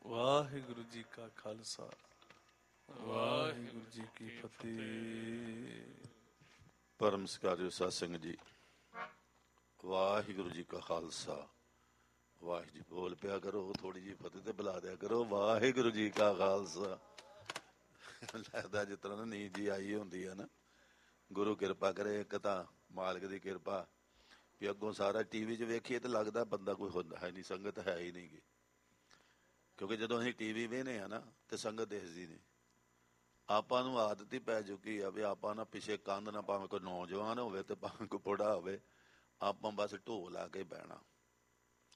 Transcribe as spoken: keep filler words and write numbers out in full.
ਵਾਹਿਗੁਰੂ ਜੀ ਕਾ ਖਾਲਸਾ, ਵਾਹਿਗੁਰੂ ਜੀ ਕੀ ਫਤਿਹ। ਪਰਮ ਸਤਿਕਾਰਯੋਗ ਸਾਧ ਸੰਗਤ ਜੀ, ਵਾਹਿਗੁਰੂ ਜੀ ਕਾ ਖਾਲਸਾ ਵਾਹਿਗੁਰੂ ਜੀ। ਬੋਲ ਪਿਆ ਕਰੋ, ਥੋੜੀ ਜਿਹੀ ਫਤਿਹ ਤੇ ਬੁਲਾ ਦਿਆ ਕਰੋ। ਵਾਹਿਗੁਰੂ ਜੀ ਕਾ ਖਾਲਸਾ। ਲੱਗਦਾ ਜਿਸ ਤਰ੍ਹਾਂ ਨਾ ਨੀਂਦ ਜੀ ਆਈ ਹੁੰਦੀ ਆ ਨਾ। ਗੁਰੂ ਕਿਰਪਾ ਕਰੇ। ਇੱਕ ਤਾਂ ਮਾਲਕ ਦੀ ਕਿਰਪਾ ਵੀ ਅੱਗੋਂ ਸਾਰਾ ਟੀ ਵੀ 'ਚ ਵੇਖੀਏ ਤਾਂ ਲੱਗਦਾ ਬੰਦਾ ਕੋਈ ਹੁੰਦਾ ਹੈ ਨਹੀਂ, ਸੰਗਤ ਹੈ ਹੀ ਨਹੀਂ ਗੀ। ਕਿਉਂਕਿ ਜਦੋਂ ਅਸੀਂ ਟੀ ਵੀ ਵੇਖਦੇ ਹਾਂ ਨਾ ਤੇ ਸੰਗਤ ਦਿਖਦੀ ਨਹੀਂ। ਆਪਾਂ ਨੂੰ ਆਦਤ ਹੀ ਪੈ ਚੁੱਕੀ ਆ ਵੀ ਆਪਾਂ ਨਾ ਪਿੱਛੇ ਕੰਧ ਨਾ, ਭਾਵੇਂ ਕੋਈ ਨੌਜਵਾਨ ਹੋਵੇ ਤੇ ਭਾਵੇਂ ਕੋਈ ਬੁੜਾ ਹੋਵੇ, ਆਪਾਂ ਬਸ ਢੋਲ ਲਾ ਕੇ ਬਹਿਣਾ।